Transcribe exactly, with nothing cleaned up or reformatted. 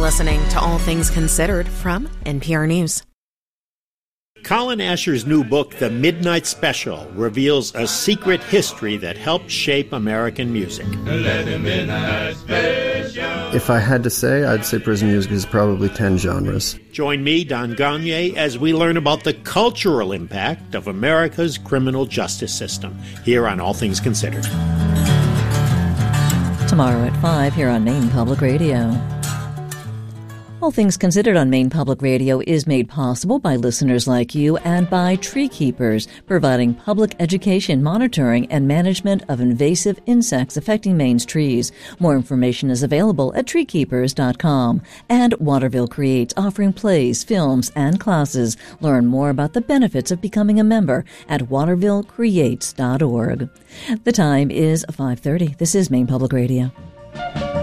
listening to All Things Considered from N P R News. Colin Asher's new book, The Midnight Special, reveals a secret history that helped shape American music. If I had to say, I'd say prison music is probably ten genres. Join me, Don Gagne, as we learn about the cultural impact of America's criminal justice system, here on All Things Considered. Tomorrow at five here on Maine Public Radio. All Things Considered on Maine Public Radio is made possible by listeners like you and by Tree Keepers, providing public education, monitoring, and management of invasive insects affecting Maine's trees. More information is available at tree keepers dot com. And Waterville Creates, offering plays, films, and classes. Learn more about the benefits of becoming a member at waterville creates dot org. The time is five thirty. This is Maine Public Radio.